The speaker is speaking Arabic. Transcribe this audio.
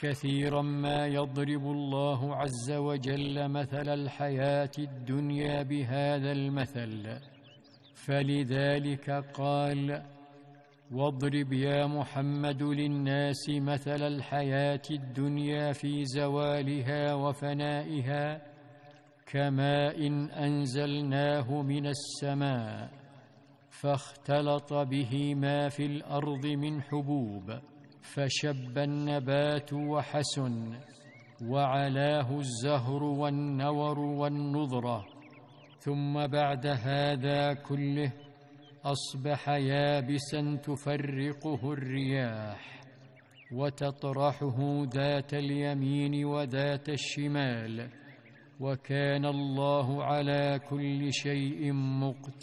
كثيرا ما يضرب الله عز وجل مثل الحياة الدنيا بهذا المثل، فلذلك قال: واضرب يا محمد للناس مثل الحياة الدنيا في زوالها وفنائها كماء أنزلناه من السماء فاختلط به ما في الأرض من حبوب فشب النبات وحسن وعلاه الزهر والنور والنضرة، ثم بعد هذا كله أصبح يابسا تفرقه الرياح وتطرحه ذات اليمين وذات الشمال، وكان الله على كل شيء مقتدرا.